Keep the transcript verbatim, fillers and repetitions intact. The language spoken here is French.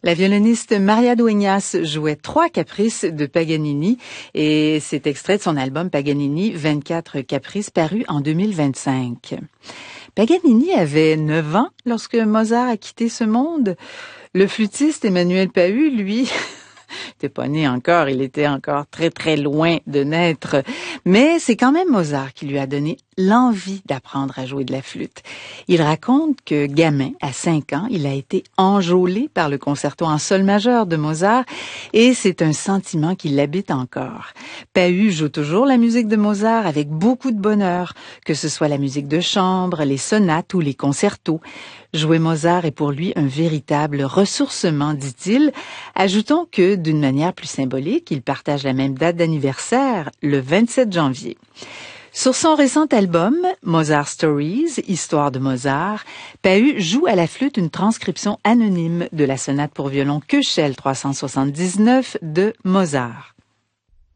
La violoniste Maria Dueñas jouait trois caprices de Paganini et c'est extrait de son album Paganini vingt-quatre caprices paru en deux mille vingt-cinq. Paganini avait neuf ans lorsque Mozart a quitté ce monde. Le flûtiste Emmanuel Pahud, lui, n'était pas né encore, il était encore très très loin de naître. Mais c'est quand même Mozart qui lui a donné l'envie d'apprendre à jouer de la flûte. Il raconte que gamin, à cinq ans, il a été enjôlé par le concerto en sol majeur de Mozart et c'est un sentiment qui l'habite encore. Pahud joue toujours la musique de Mozart avec beaucoup de bonheur, que ce soit la musique de chambre, les sonates ou les concertos. Jouer Mozart est pour lui un véritable ressourcement, dit-il. Ajoutons que, d'une manière plus symbolique, il partage la même date d'anniversaire, le vingt-sept janvier. Sur son récent album, Mozart Stories, Histoire de Mozart, Pahud joue à la flûte une transcription anonyme de la sonate pour violon Köchel trois cent soixante-dix-neuf de Mozart.